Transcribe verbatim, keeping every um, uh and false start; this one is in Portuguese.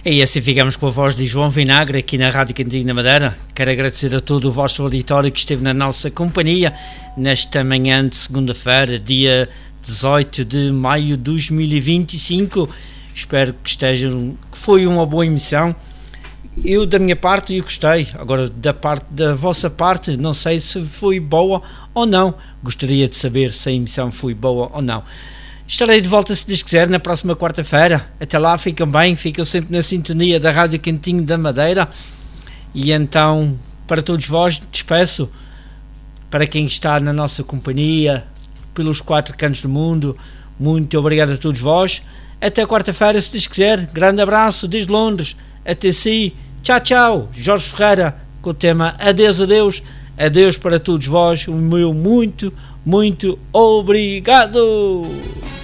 E assim ficamos com a voz de João Vinagre aqui na Rádio Cantinho da Madeira. Quero agradecer a todo o vosso auditório que esteve na nossa companhia nesta manhã de segunda-feira, dia dezoito de maio de dois mil e vinte e cinco. Espero que estejam, que foi uma boa emissão. Eu, da minha parte, eu gostei. Agora, da parte da vossa parte, não sei se foi boa ou não. Gostaria de saber se a emissão foi boa ou não. Estarei de volta, se Deus quiser, na próxima quarta-feira. Até lá, ficam bem, ficam sempre na sintonia da Rádio Cantinho da Madeira. E então, para todos vós, despeço, para quem está na nossa companhia, pelos quatro cantos do mundo, muito obrigado a todos vós. Até quarta-feira, se Deus quiser. Grande abraço desde Londres. Até si. Tchau, tchau. Jorge Ferreira, com o tema Adeus, adeus. Adeus para todos vós. O meu muito, muito obrigado.